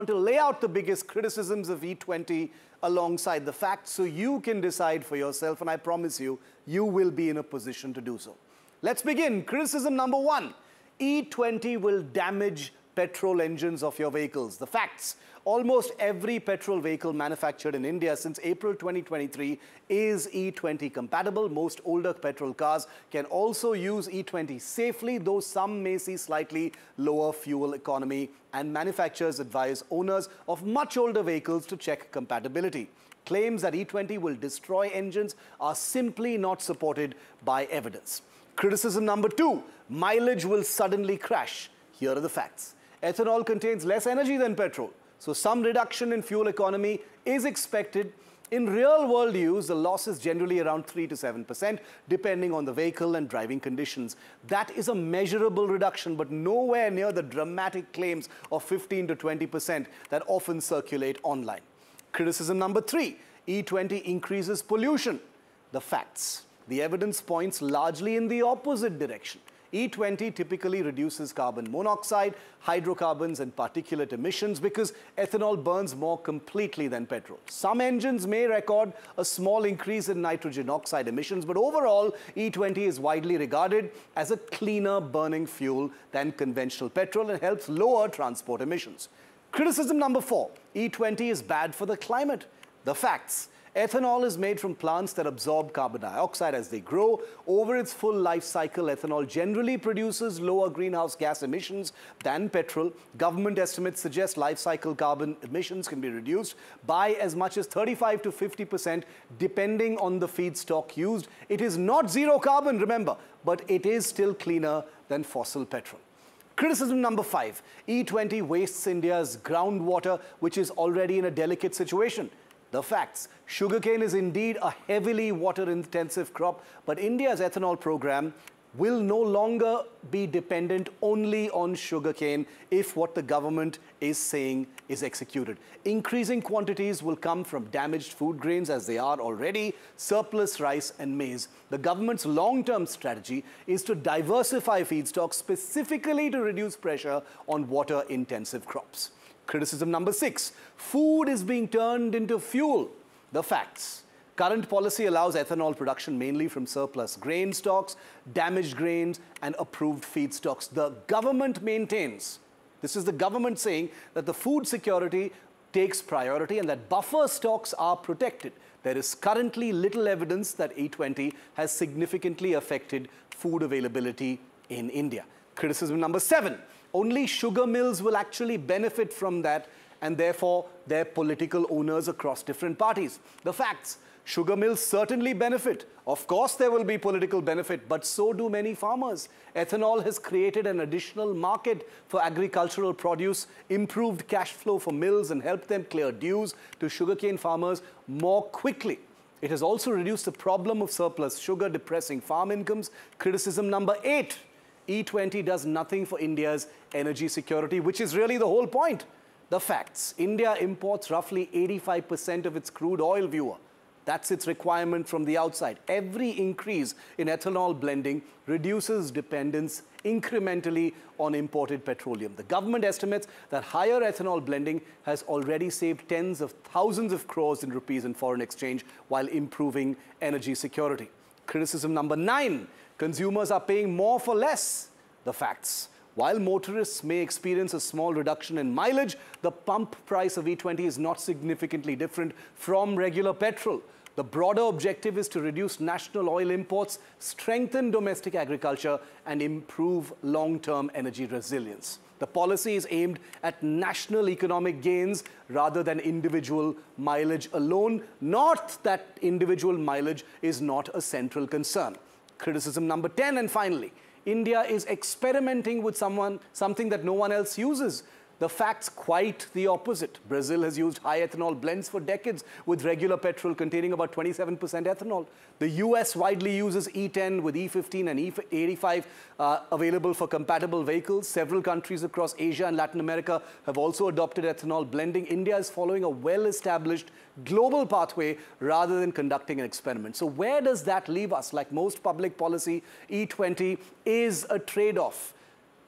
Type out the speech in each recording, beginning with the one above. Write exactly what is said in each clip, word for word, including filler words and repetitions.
to lay out the biggest criticisms of E twenty alongside the facts so you can decide for yourself, and I promise you, you will be in a position to do so. Let's begin. Criticism number one, E twenty will damage petrol engines of your vehicles. The facts: almost every petrol vehicle manufactured in India since April twenty twenty-three is E twenty compatible. Most older petrol cars can also use E twenty safely, though some may see slightly lower fuel economy, and manufacturers advise owners of much older vehicles to check compatibility. Claims that E twenty will destroy engines are simply not supported by evidence. Criticism number two, mileage will suddenly crash. Here are the facts. Ethanol contains less energy than petrol, so some reduction in fuel economy is expected. In real-world use, the loss is generally around three to seven percent, depending on the vehicle and driving conditions. That is a measurable reduction, but nowhere near the dramatic claims of fifteen to twenty percent that often circulate online. Criticism number three, E twenty increases pollution. The facts: the evidence points largely in the opposite direction. E twenty typically reduces carbon monoxide, hydrocarbons and particulate emissions because ethanol burns more completely than petrol. Some engines may record a small increase in nitrogen oxide emissions, but overall, E twenty is widely regarded as a cleaner burning fuel than conventional petrol and helps lower transport emissions. Criticism number four, E twenty is bad for the climate. The facts: ethanol is made from plants that absorb carbon dioxide as they grow. Over its full life cycle, ethanol generally produces lower greenhouse gas emissions than petrol. Government estimates suggest life cycle carbon emissions can be reduced by as much as thirty-five to fifty percent depending on the feedstock used. It is not zero carbon, remember, but it is still cleaner than fossil petrol. Criticism number five, E twenty wastes India's groundwater, which is already in a delicate situation. The facts: sugarcane is indeed a heavily water-intensive crop, but India's ethanol program will no longer be dependent only on sugarcane if what the government is saying is executed. Increasing quantities will come from damaged food grains, as they are already, surplus rice and maize. The government's long-term strategy is to diversify feedstocks specifically to reduce pressure on water-intensive crops. Criticism number six, food is being turned into fuel. The facts: current policy allows ethanol production mainly from surplus grain stocks, damaged grains, and approved feedstocks. The government maintains, this is the government saying, that the food security takes priority and that buffer stocks are protected. There is currently little evidence that E twenty has significantly affected food availability in India. Criticism number seven, only sugar mills will actually benefit from that, and therefore their political owners across different parties. The facts: sugar mills certainly benefit. Of course there will be political benefit, but so do many farmers. Ethanol has created an additional market for agricultural produce, improved cash flow for mills, and helped them clear dues to sugarcane farmers more quickly. It has also reduced the problem of surplus sugar, depressing farm incomes. Criticism number eight, E twenty does nothing for India's energy security, which is really the whole point. The facts: India imports roughly eighty-five percent of its crude oil, viewer. That's its requirement from the outside. Every increase in ethanol blending reduces dependence incrementally on imported petroleum. The government estimates that higher ethanol blending has already saved tens of thousands of crores in rupees in foreign exchange while improving energy security. Criticism number nine, consumers are paying more for less. The facts: while motorists may experience a small reduction in mileage, the pump price of E twenty is not significantly different from regular petrol. The broader objective is to reduce national oil imports, strengthen domestic agriculture, and improve long-term energy resilience. The policy is aimed at national economic gains rather than individual mileage alone. Not that individual mileage is not a central concern. Criticism number ten, and finally, India is experimenting with someone, something that no one else uses. The facts: quite the opposite. Brazil has used high ethanol blends for decades, with regular petrol containing about twenty-seven percent ethanol. The U S widely uses E ten with E fifteen and E eighty-five uh, available for compatible vehicles. Several countries across Asia and Latin America have also adopted ethanol blending. India is following a well-established global pathway rather than conducting an experiment. So where does that leave us? Like most public policy, E twenty is a trade-off.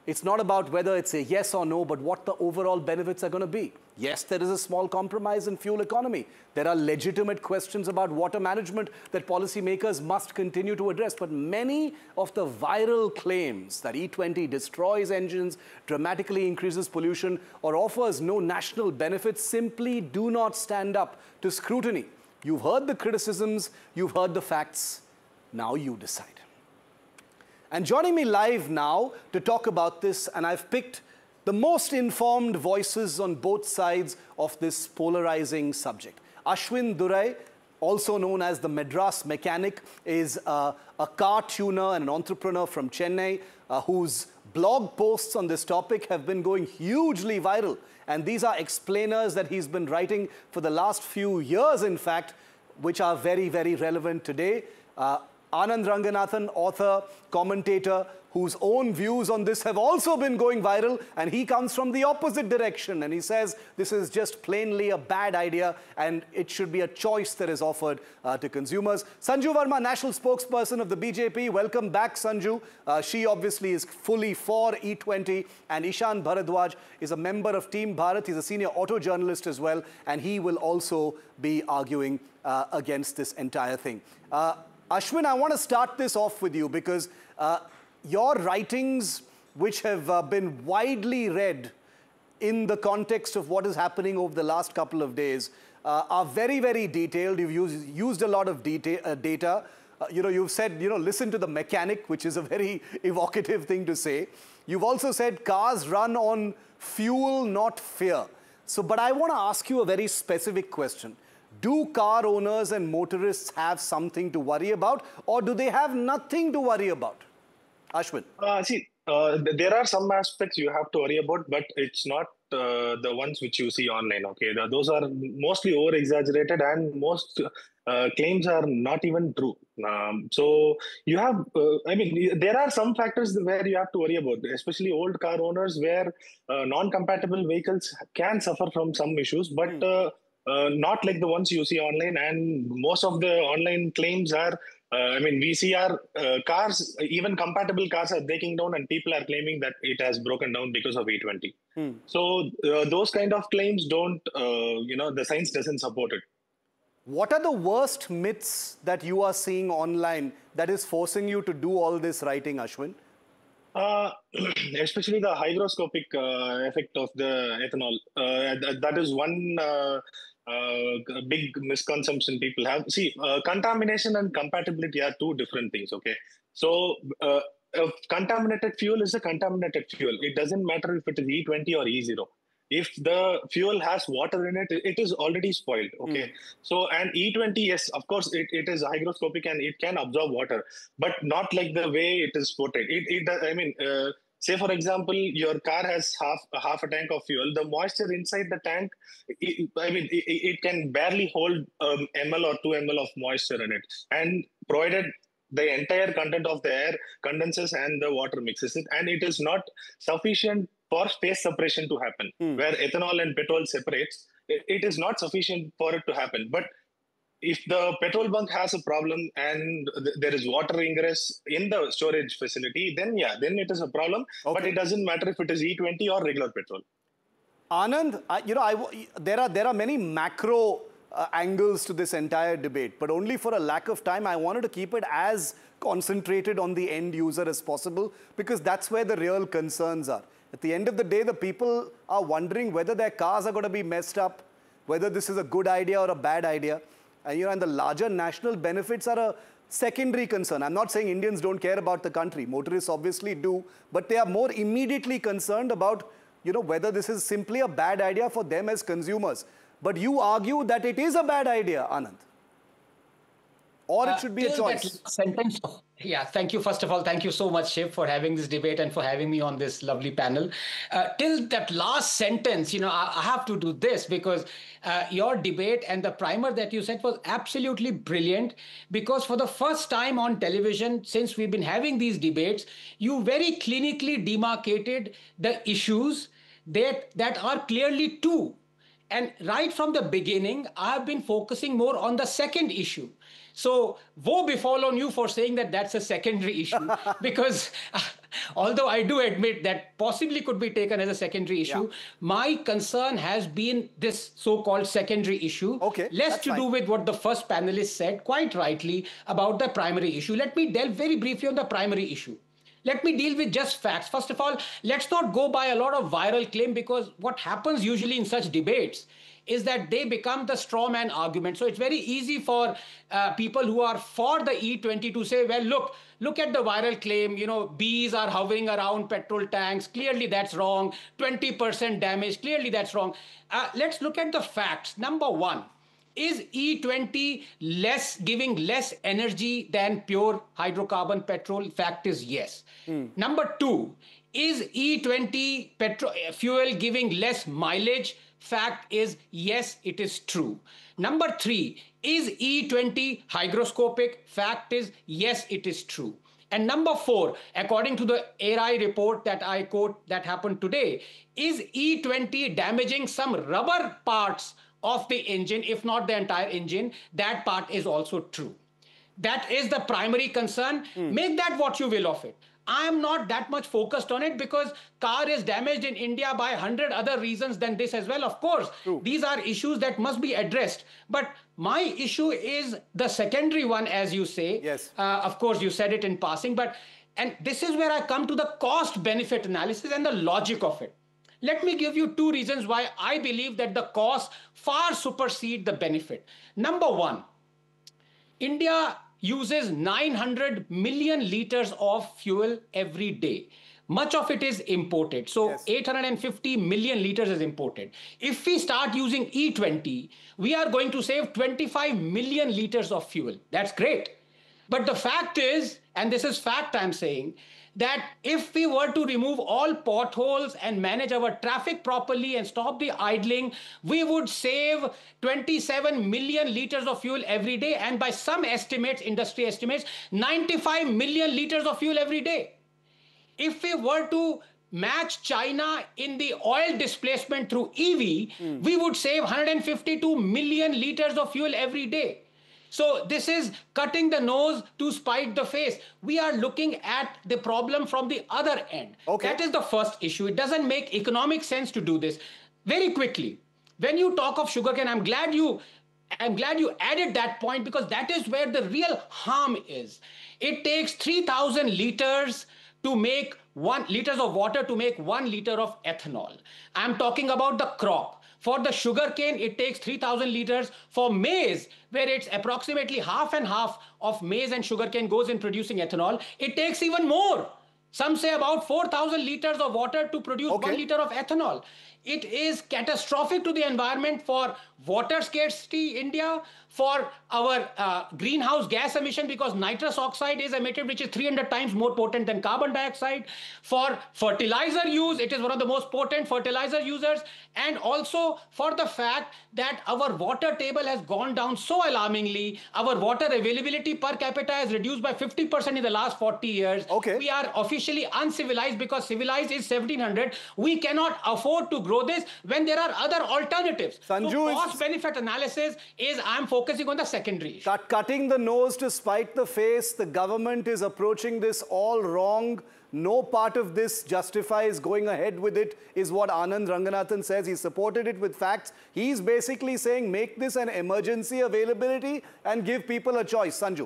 It's not about whether it's a yes or no, but what the overall benefits are going to be. Yes, there is a small compromise in fuel economy. There are legitimate questions about water management that policymakers must continue to address. But many of the viral claims that E twenty destroys engines, dramatically increases pollution, or offers no national benefits simply do not stand up to scrutiny. You've heard the criticisms, you've heard the facts. Now you decide. And joining me live now to talk about this, and I've picked the most informed voices on both sides of this polarizing subject. Ashwin Durai, also known as the Madras Mechanic, is uh, a car tuner and an entrepreneur from Chennai uh, whose blog posts on this topic have been going hugely viral. And these are explainers that he's been writing for the last few years, in fact, which are very, very relevant today. Uh, Anand Ranganathan, author, commentator, whose own views on this have also been going viral, and he comes from the opposite direction, and he says this is just plainly a bad idea and it should be a choice that is offered uh, to consumers. Sanju Verma, national spokesperson of the B J P. Welcome back, Sanju. Uh, she obviously is fully for E twenty, and Ishan Bharadwaj is a member of Team Bharat. He's a senior auto journalist as well, and he will also be arguing uh, against this entire thing. Uh, Ashwin, I want to start this off with you because uh, your writings, which have uh, been widely read in the context of what is happening over the last couple of days, uh, are very, very detailed. You've used, used a lot of data. Uh, data. Uh, you know, you've said, you know, listen to the mechanic, which is a very evocative thing to say. You've also said cars run on fuel, not fear. So, but I want to ask you a very specific question. Do car owners and motorists have something to worry about, or do they have nothing to worry about? Ashwin. Uh, see, uh, th there are some aspects you have to worry about, but it's not uh, the ones which you see online. Okay, the, those are mostly over-exaggerated, and most uh, claims are not even true. Um, so you have, uh, I mean, there are some factors where you have to worry about, especially old car owners, where uh, non-compatible vehicles can suffer from some issues, but mm. uh, Uh, not like the ones you see online, and most of the online claims are, uh, I mean, we see our uh, cars, even compatible cars are breaking down, and people are claiming that it has broken down because of E twenty. Hmm. So uh, those kind of claims don't, uh, you know, the science doesn't support it. What are the worst myths that you are seeing online that is forcing you to do all this writing, Ashwin? Uh, especially the hygroscopic uh, effect of the ethanol. Uh, that, that is one uh, uh, big misconception people have. See, uh, contamination and compatibility are two different things, okay? So, uh, a contaminated fuel is a contaminated fuel. It doesn't matter if it is E twenty or E zero. If the fuel has water in it, it is already spoiled, okay? Mm. So, and E twenty, yes, of course, it, it is hygroscopic and it can absorb water, but not like the way it is portrayed. It, it does, I mean, uh, say, for example, your car has half, half a tank of fuel. The moisture inside the tank, it, I mean, it, it can barely hold um, ml or two ml of moisture in it. And provided the entire content of the air condenses and the water mixes it, and it is not sufficient for phase separation to happen, hmm. where ethanol and petrol separates, it, it is not sufficient for it to happen. But if the petrol bunk has a problem and th there is water ingress in the storage facility, then yeah, then it is a problem. Okay. But it doesn't matter if it is E twenty or regular petrol. Anand, I, you know, I, there are there are many macro uh, angles to this entire debate, but only for a lack of time, I wanted to keep it as concentrated on the end user as possible, because that's where the real concerns are. At the end of the day, the people are wondering whether their cars are going to be messed up, whether this is a good idea or a bad idea. And, you know, and the larger national benefits are a secondary concern. I'm not saying Indians don't care about the country. Motorists obviously do, but they are more immediately concerned about, you know, whether this is simply a bad idea for them as consumers. But you argue that it is a bad idea, Anand. Or it should be uh, a choice. Sentence. Yeah, thank you. First of all, thank you so much, Shiv, for having this debate and for having me on this lovely panel. Uh, till that last sentence, you know, I, I have to do this because uh, your debate and the primer that you said was absolutely brilliant, because for the first time on television, since we've been having these debates, you very clinically demarcated the issues that, that are clearly two. And right from the beginning, I've been focusing more on the second issue. So, woe befall on you for saying that that's a secondary issue, because although I do admit that possibly could be taken as a secondary issue, yeah. my concern has been this so-called secondary issue, okay, less to fine. do with what the first panelist said quite rightly about the primary issue. Let me delve very briefly on the primary issue. Let me deal with just facts. First of all, let's not go by a lot of viral claim, because what happens usually in such debates is that they become the straw man argument. So it's very easy for uh, people who are for the E twenty to say, well, look, look at the viral claim, you know, bees are hovering around petrol tanks. Clearly that's wrong. twenty percent damage. Clearly that's wrong. Uh, let's look at the facts. Number one, is E twenty less giving less energy than pure hydrocarbon petrol? Fact is yes. Mm. Number two, is E twenty petrol fuel giving less mileage? Fact is yes, it is true. Number three, is E twenty hygroscopic? Fact is yes, it is true. And number four, according to the A R I report that I quote that happened today, is E twenty damaging some rubber parts of the engine, if not the entire engine? That part is also true. That is the primary concern. Mm. Make that what you will of it. I am not that much focused on it, because car is damaged in India by a hundred other reasons than this as well. Of course, True. These are issues that must be addressed. But my issue is the secondary one, as you say. Yes. Uh, of course, you said it in passing. But and this is where I come to the cost-benefit analysis and the logic of it. Let me give you two reasons why I believe that the cost far supersede the benefit. Number one, India uses nine hundred million liters of fuel every day. Much of it is imported. So yes. eight hundred fifty million liters is imported. If we start using E twenty, we are going to save twenty-five million liters of fuel. That's great. But the fact is, and this is fact I'm saying, that if we were to remove all potholes and manage our traffic properly and stop the idling, we would save twenty-seven million liters of fuel every day. And by some estimates, industry estimates, ninety-five million liters of fuel every day. If we were to match China in the oil displacement through E V, mm. we would save one hundred fifty-two million liters of fuel every day. So this is cutting the nose to spite the face. We are looking at the problem from the other end. Okay. That is the first issue. It doesn't make economic sense to do this. Very quickly, when you talk of sugarcane, I'm glad you I'm glad you added that point, because that is where the real harm is. It takes three thousand liters to make one liters of water to make one liter of ethanol. I'm talking about the crop. For the sugarcane, it takes three thousand liters. For maize, where it's approximately half and half of maize and sugarcane goes in producing ethanol, it takes even more. Some say about four thousand liters of water to produce okay. one liter of ethanol. It is catastrophic to the environment for water scarcity in India, for our uh, greenhouse gas emission, because nitrous oxide is emitted, which is three hundred times more potent than carbon dioxide. For fertilizer use, it is one of the most potent fertilizer users. And also for the fact that our water table has gone down so alarmingly. Our water availability per capita has reduced by fifty percent in the last forty years. Okay. We are officially uncivilized, because civilized is seventeen hundred. We cannot afford to grow this when there are other alternatives. Sanju, so cost-benefit analysis is, I'm focusing on the secondary issue. Cut, cutting the nose to spite the face. The government is approaching this all wrong. No part of this justifies going ahead with it, is what Anand Ranganathan says. He supported it with facts. He's basically saying make this an emergency availability and give people a choice. Sanju.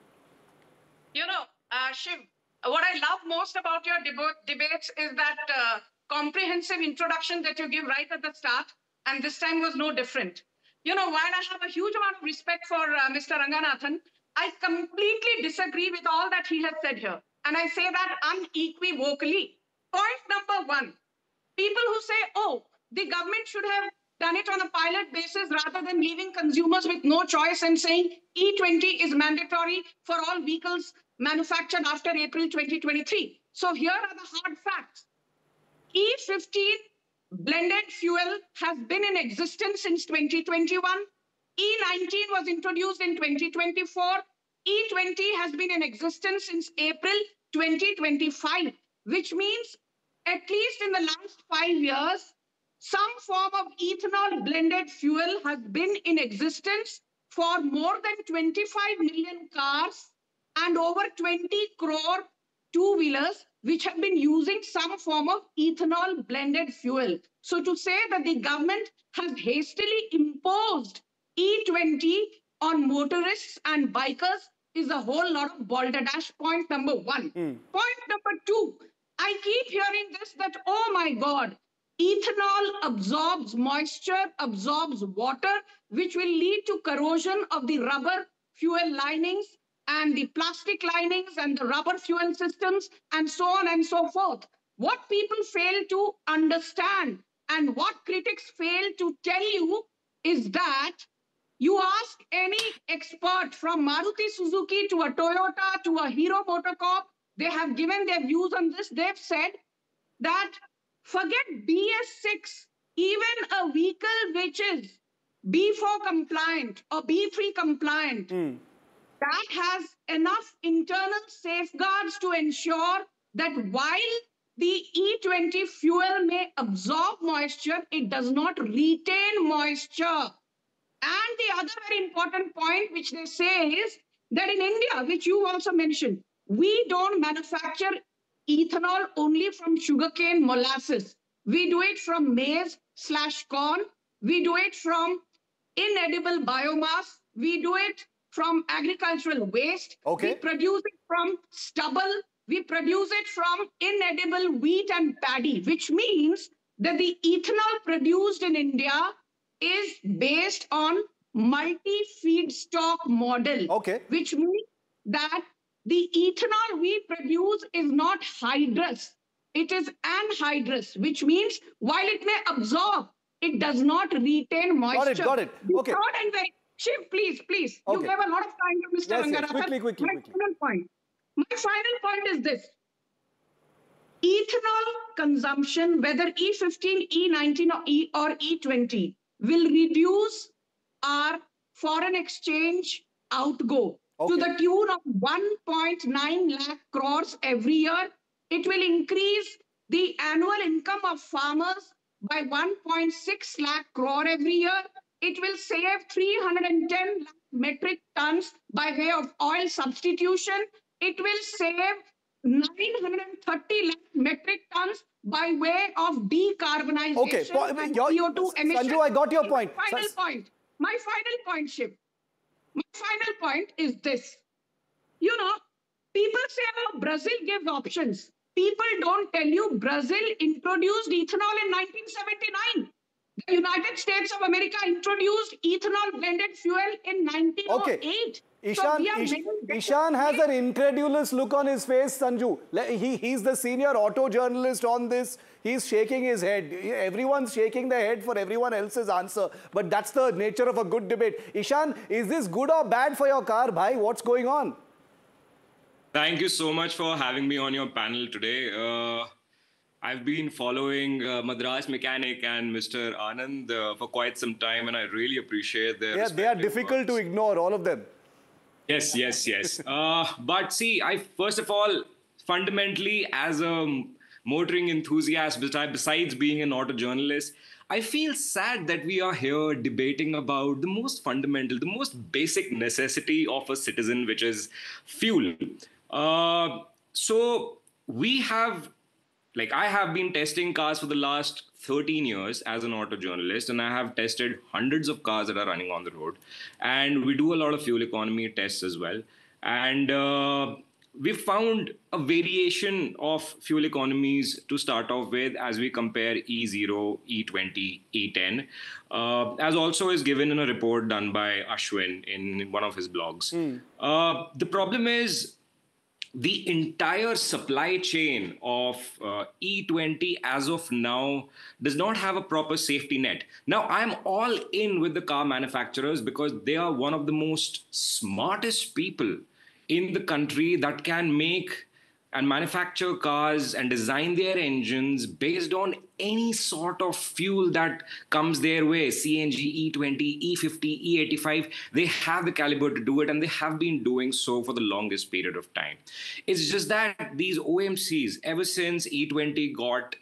You know, uh, Shiv, what I love most about your deb debates is that uh, comprehensive introduction that you give right at the start, and this time was no different. You know, while I have a huge amount of respect for uh, Mister Ranganathan, I completely disagree with all that he has said here. And I say that unequivocally. Point number one, people who say, oh, the government should have done it on a pilot basis rather than leaving consumers with no choice and saying E twenty is mandatory for all vehicles manufactured after April twenty twenty-three. So here are the hard facts. E fifteen blended fuel has been in existence since twenty twenty-one. E nineteen was introduced in twenty twenty-four. E twenty has been in existence since April twenty twenty-five, which means at least in the last five years, some form of ethanol blended fuel has been in existence for more than twenty-five million cars and over twenty crore two-wheelers, which have been using some form of ethanol blended fuel. So to say that the government has hastily imposed E twenty on motorists and bikers is a whole lot of balderdash. Point number one. Mm. Point number two, I keep hearing this that, oh my God, ethanol absorbs moisture, absorbs water, which will lead to corrosion of the rubber fuel linings and the plastic linings and the rubber fuel systems and so on and so forth. What people fail to understand and what critics fail to tell you is that you ask any expert from Maruti Suzuki to a Toyota to a Hero MotoCorp, they have given their views on this. They've said that forget B S six, even a vehicle which is B four compliant or B three compliant, mm. that has enough internal safeguards to ensure that while the E twenty fuel may absorb moisture, it does not retain moisture. And the other very important point which they say is that in India, which you also mentioned, we don't manufacture ethanol only from sugarcane molasses. We do it from maize slash corn. We do it from inedible biomass. We do it from agricultural waste. Okay. We produce it from stubble. We produce it from inedible wheat and paddy, which means that the ethanol produced in India is based on multi-feedstock model. Okay. Which means that the ethanol we produce is not hydrous. It is anhydrous, which means while it may absorb, it does not retain moisture. Got it, got it. Okay. And very, Shiv, please, please. Okay. You gave a lot of time to Mister Yes, Rangarathan. yes. Quickly, quickly, My quickly. final point. My final point is this. Ethanol consumption, whether E fifteen, E nineteen, or E or E twenty, will reduce our foreign exchange outgo okay. to the tune of one point nine lakh crores every year. It will increase the annual income of farmers by one point six lakh crore every year. It will save three hundred ten lakh metric tons by way of oil substitution. It will save nine hundred thirty lakh metric tons by way of decarbonization okay. and your, C O two emissions. Sanju, I got your point. My final point. My final point, Shiv. My final point is this. You know, people say, oh, Brazil gives options. People don't tell you Brazil introduced ethanol in nineteen seventy-nine. The United States of America introduced ethanol blended fuel in nineteen oh eight. Okay. Ishan, so Ish, Ishan has an incredulous look on his face, Sanju. He, he's the senior auto journalist on this. He's shaking his head. Everyone's shaking their head for everyone else's answer. But that's the nature of a good debate. Ishan, is this good or bad for your car, bhai? What's going on? Thank you so much for having me on your panel today. Uh, I've been following uh, Madras Mechanic and Mister Anand uh, for quite some time, and I really appreciate their Yeah, they are difficult works. to ignore, all of them. Yes, yes, yes. uh, but see, I first of all, fundamentally, as a motoring enthusiast, besides being an auto journalist, I feel sad that we are here debating about the most fundamental, the most basic necessity of a citizen, which is fuel. Uh, so we have, like I have been testing cars for the last thirteen years as an auto journalist, and I have tested hundreds of cars that are running on the road. And we do a lot of fuel economy tests as well. And uh, we found a variation of fuel economies to start off with as we compare E zero, E twenty, E ten, uh, as also is given in a report done by Ashwin in one of his blogs. Mm. Uh, the problem is, the entire supply chain of uh, E twenty as of now does not have a proper safety net. Now, I'm all in with the car manufacturers because they are one of the most smartest people in the country that can make and manufacture cars and design their engines based on any sort of fuel that comes their way. C N G, E twenty, E fifty, E eighty-five, they have the caliber to do it, and they have been doing so for the longest period of time. It's just that these O M Cs, ever since E twenty got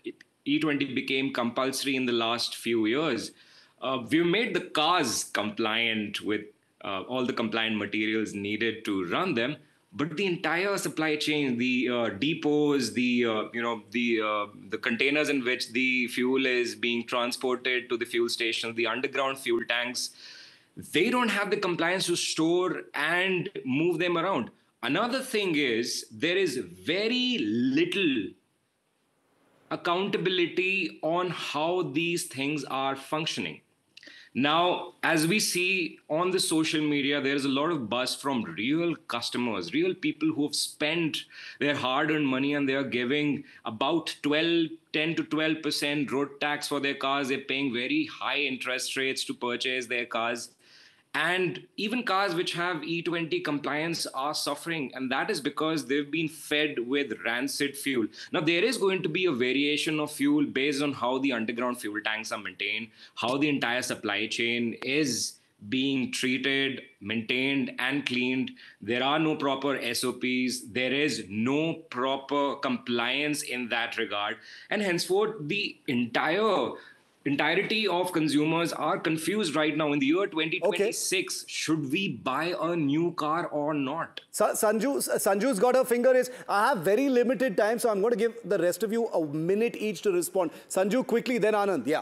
E twenty became compulsory in the last few years, uh, we've made the cars compliant with uh, all the compliant materials needed to run them. But the entire supply chain, the uh, depots, the uh, you know the uh, the containers in which the fuel is being transported to the fuel station, the underground fuel tanks, they don't have the compliance to store and move them around. Another thing is there is very little accountability on how these things are functioning. Now, as we see on the social media, there is a lot of buzz from real customers, real people who have spent their hard-earned money, and they are giving about twelve, ten to twelve percent road tax for their cars. They're paying very high interest rates to purchase their cars. And even cars which have E twenty compliance are suffering. And that is because they've been fed with rancid fuel. Now, there is going to be a variation of fuel based on how the underground fuel tanks are maintained, how the entire supply chain is being treated, maintained, and cleaned. There are no proper S O Ps. There is no proper compliance in that regard. And henceforth, the entire entirety of consumers are confused right now. In the year twenty twenty-six, okay, should we buy a new car or not? Sa Sanju, Sanju's got her finger raised. I have very limited time, so I'm going to give the rest of you a minute each to respond. Sanju, quickly, then Anand. Yeah.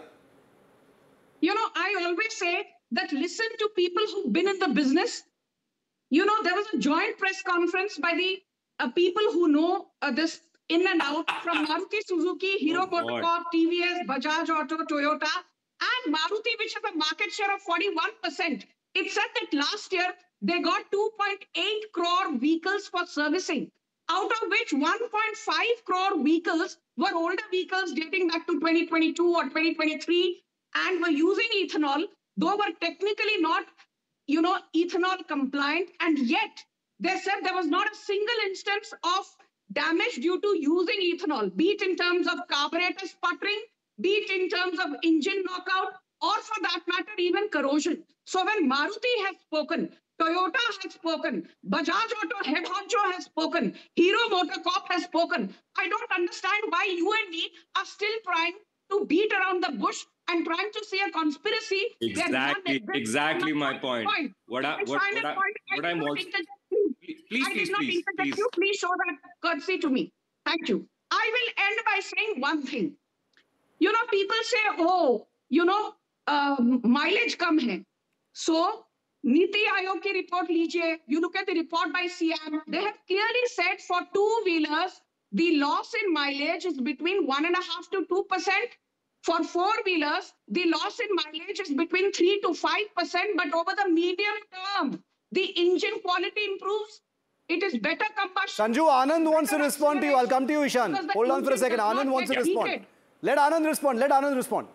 You know, I always say that listen to people who've been in the business. You know, there was a joint press conference by the uh, people who know uh, this in and out from Maruti Suzuki, Hero Oh, Motocorp, T V S, Bajaj Auto, Toyota, and Maruti, which has a market share of forty-one percent. It said that last year they got two point eight crore vehicles for servicing, out of which one point five crore vehicles were older vehicles dating back to twenty twenty-two or twenty twenty-three and were using ethanol, though were technically not, you know, ethanol compliant. And yet they said there was not a single instance of damage due to using ethanol, be it in terms of carburetor sputtering, be it in terms of engine knockout, or for that matter, even corrosion. So when Maruti has spoken, Toyota has spoken, Bajaj Auto head honcho has spoken, Hero Motocorp has spoken, I don't understand why you and me are still trying to beat around the bush and trying to see a conspiracy. Exactly, exactly my point. point. What, I, what, what, I, what I'm also... Please, I please, did not please, interject please. you. Please show that courtesy to me. Thank you. I will end by saying one thing. You know, people say, oh, you know, um, mileage come hai. So, Niti Aayog ki report lijiye. You look at the report by C M. They have clearly said for two-wheelers, the loss in mileage is between one and a half to two percent. For four-wheelers, the loss in mileage is between three to five percent. But over the medium term, the engine quality improves. It is better combustion. Sanju, Anand wants to respond to you. I'll come to you, Ishan. Hold on for a second. Anand wants to respond. Heated. Let Anand respond. Let Anand respond.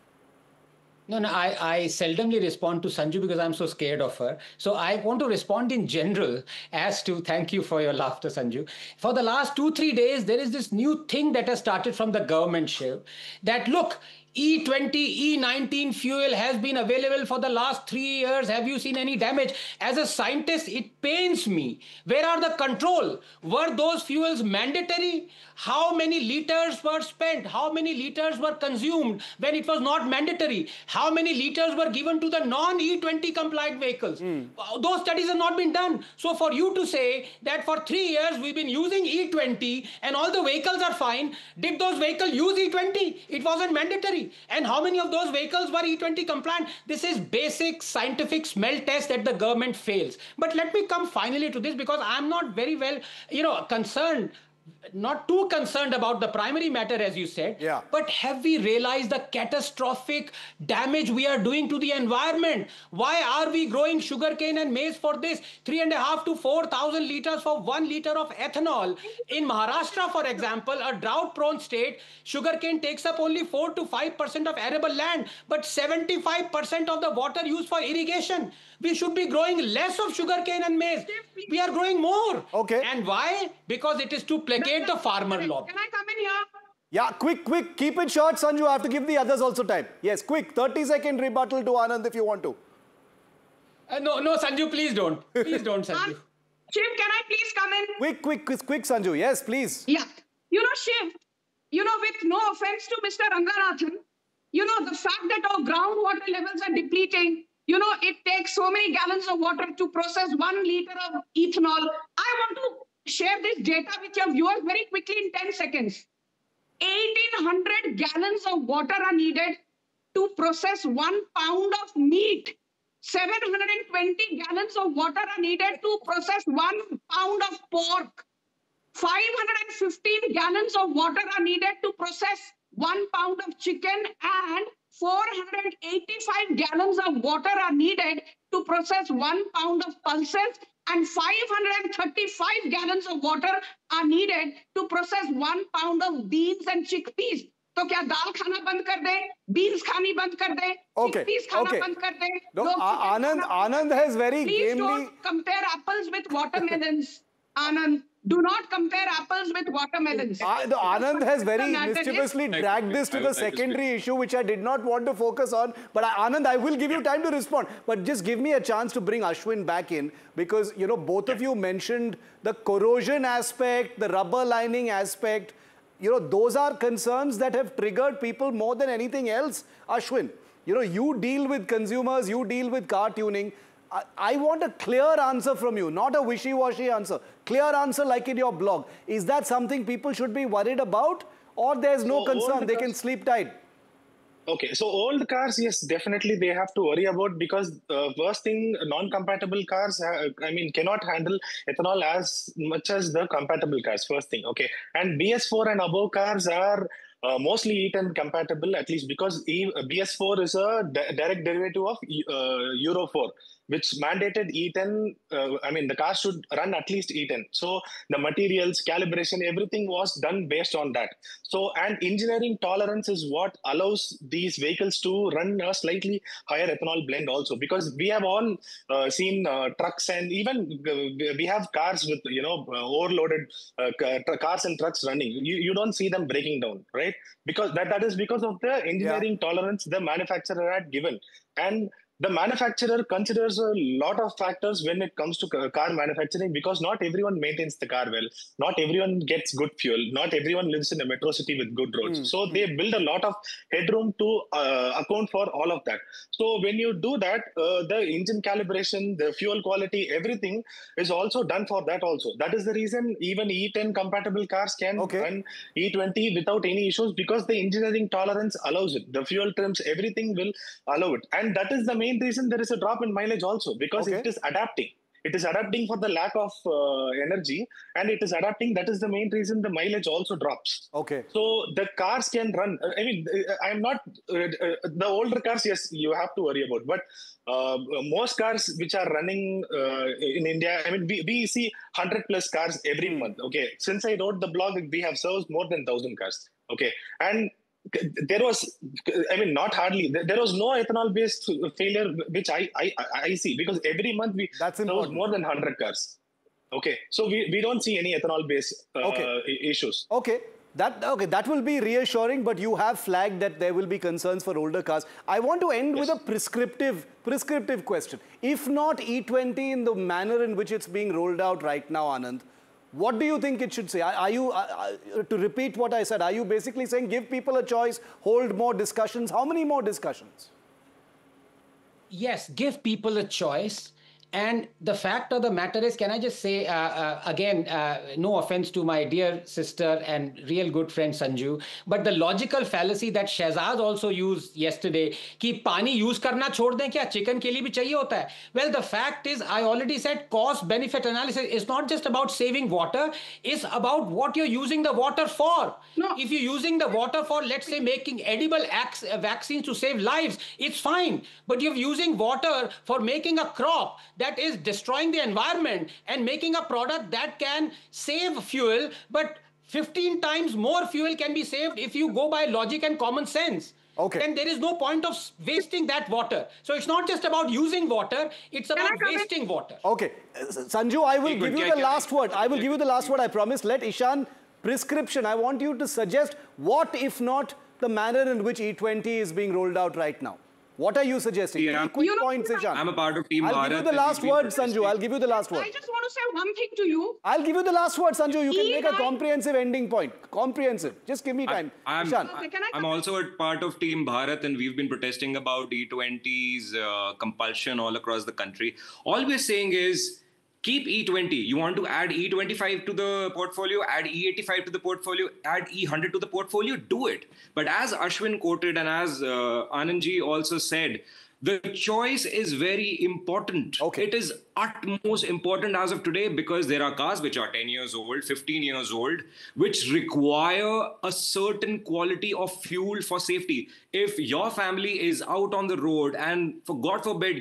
No, no, I, I seldomly respond to Sanju because I'm so scared of her. So I want to respond in general as to, thank you for your laughter, Sanju. For the last two, three days, there is this new thing that has started from the government, Shiv, that look, E twenty, E nineteen fuel has been available for the last three years. Have you seen any damage? As a scientist, it pains me. Where are the control? Were those fuels mandatory? How many liters were spent? How many liters were consumed when it was not mandatory? How many liters were given to the non-E twenty compliant vehicles? Mm. Those studies have not been done. So for you to say that for three years we've been using E twenty and all the vehicles are fine, did those vehicles use E twenty? It wasn't mandatory. And how many of those vehicles were E twenty compliant? This is basic scientific smell test that the government fails. But let me come finally to this because I'm not very well, you know, concerned, not too concerned about the primary matter, as you said. Yeah. But have we realized the catastrophic damage we are doing to the environment? Why are we growing sugarcane and maize for this? Three and a half to four thousand liters for one liter of ethanol. In Maharashtra, for example, a drought-prone state, sugarcane takes up only four to five percent of arable land, but seventy-five percent of the water used for irrigation. We should be growing less of sugarcane and maize. We are growing more. Okay. And why? Because it is to placate the farmer lobby. Can I come in here? Yeah, quick, quick. Keep it short, Sanju. I have to give the others also time. Yes, quick. thirty second rebuttal to Anand if you want to. Uh, no, no, Sanju, please don't. Please don't, Sanju. Shiv, can I please come in? Quick, quick, quick, quick, Sanju. Yes, please. Yeah. You know, Shiv, you know, with no offense to Mister Ranganathan, you know, the fact that our groundwater levels are depleting, you know, it takes so many gallons of water to process one liter of ethanol. I want to share this data with your viewers very quickly in ten seconds. eighteen hundred gallons of water are needed to process one pound of meat. seven hundred twenty gallons of water are needed to process one pound of pork. five hundred fifteen gallons of water are needed to process one pound of chicken, and four hundred eighty-five gallons of water are needed to process one pound of pulses, and five hundred thirty-five gallons of water are needed to process one pound of beans and chickpeas. तो क्या दाल खाना बंद कर दे, beans खानी बंद कर दे, Okay, chickpeas खाना okay. बंद कर दे, No, लोग A- chicken Anand, खाना बंद Anand कर has they. very Please gamely. don't compare apples with watermelons, Anand. Do not compare apples with watermelons. Uh, the Anand has very The matter is- mischievously Thank dragged you. this to I the would like to secondary issue, which I did not want to focus on. But I, Anand, I will give you time to respond. But just give me a chance to bring Ashwin back in, because, you know, both of you mentioned the corrosion aspect, the rubber lining aspect. You know, those are concerns that have triggered people more than anything else. Ashwin, you know, you deal with consumers, you deal with car tuning. I, I want a clear answer from you, not a wishy-washy answer. Clear answer like in your blog. Is that something people should be worried about, or there's no So concern, old they can cars- sleep tight? Okay, so old cars, yes, definitely they have to worry about, because uh, first thing, non-compatible cars, uh, I mean, cannot handle ethanol as much as the compatible cars, first thing, okay. And B S four and above cars are uh, mostly E ten compatible, at least because e, B S four is a di- direct derivative of uh, Euro four, which mandated E ten, uh, I mean, the car should run at least E ten. So the materials, calibration, everything was done based on that. So, and engineering tolerance is what allows these vehicles to run a slightly higher ethanol blend also, because we have all uh, seen uh, trucks, and even uh, we have cars with, you know, uh, overloaded uh, ca- cars and trucks running. You, you don't see them breaking down, right? Because that, that is because of the engineering tolerance the manufacturer had given. And the manufacturer considers a lot of factors when it comes to ca- car manufacturing, because not everyone maintains the car well. Not everyone gets good fuel. Not everyone lives in a metro city with good roads. Mm. So they build a lot of headroom to uh, account for all of that. So when you do that, uh, the engine calibration, the fuel quality, everything is also done for that also. That is the reason even E ten compatible cars can Okay. run E twenty without any issues, because the engineering tolerance allows it. The fuel trims, everything will allow it. And that is the main reason there is a drop in mileage also, because Okay. it is adapting. It is adapting for the lack of uh, energy, and it is adapting. That is the main reason the mileage also drops. Okay. So the cars can run. I mean, I'm not uh, uh, the older cars. Yes, you have to worry about, but uh, most cars which are running uh, in India, I mean, we, we see one hundred plus cars every Hmm. month. Okay, since I wrote the blog, we have served more than one thousand cars. Okay, and there was, I mean, not hardly, there was no ethanol based failure which I, I I see, because every month we That's serve important. more than one hundred cars. Okay, so we, we don't see any ethanol based uh, Okay. i- issues. Okay. That, okay, that will be reassuring, but you have flagged that there will be concerns for older cars. I want to end with a prescriptive, prescriptive question. If not E twenty in the manner in which it's being rolled out right now, Anand, what do you think it should say? Are, are you, uh, uh, to repeat what I said, are you basically saying give people a choice, hold more discussions? How many more discussions? Yes, give people a choice. And the fact of the matter is, can I just say, uh, uh, again, uh, no offense to my dear sister and real good friend Sanju, but the logical fallacy that Shehzad also used yesterday, कि पानी use करना छोड़ दें क्या, chicken के लिए भी चाहिए होता है. Well, the fact is, I already said cost-benefit analysis is not just about saving water, it's about what you're using the water for. No. If you're using the water for, let's say, making edible ac- vaccines to save lives, it's fine. But you're using water for making a crop that is destroying the environment and making a product that can save fuel, but fifteen times more fuel can be saved if you go by logic and common sense. Okay. Then there is no point of wasting that water. So it's not just about using water, it's I about come in? wasting water. Okay. Uh, Sanju, I will Hey, give good. you Can- the can- last word. I will give you the last word, I promise. Let Ishan, prescription. I want you to suggest what, if not, the manner in which E twenty is being rolled out right now. What are you suggesting? Yeah. Three quick You know, points, Ishan. I'm a part of Team I'll Bharat. give you the and last we've been word, Sanju. protesting. I'll give you the last word. I just want to say one thing to you. I'll give you the last word, Sanju. You can E make a nine comprehensive ending point. Comprehensive. Just give me time. I'm, Ishan. Okay, can I I'm come also a part of Team Bharat, and we've been protesting about E twenty's uh, compulsion all across the country. All we're saying is keep E twenty. You want to add E twenty-five to the portfolio, add E eighty-five to the portfolio, add E one hundred to the portfolio, do it. But as Ashwin quoted and as uh, Anandji also said, the choice is very important. Okay. It is utmost important as of today because there are cars which are ten years old, fifteen years old, which require a certain quality of fuel for safety. If your family is out on the road and, for God forbid,